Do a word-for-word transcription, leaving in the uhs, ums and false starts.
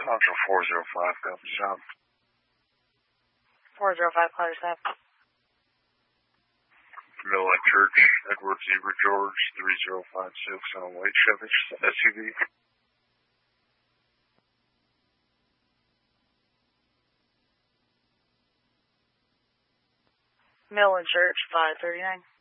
Central four zero five, copy shop. four zero five, call yourself. Midland Church, Edward Zebra George, three zero five six on a white Chevy S U V. Midland Church, five thirty-nine.